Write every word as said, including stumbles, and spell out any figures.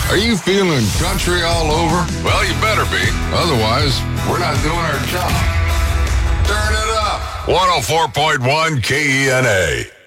Are you feeling country all over? Well, you better be. Otherwise, we're not doing our job. Turn it up. one oh four point one K E N A.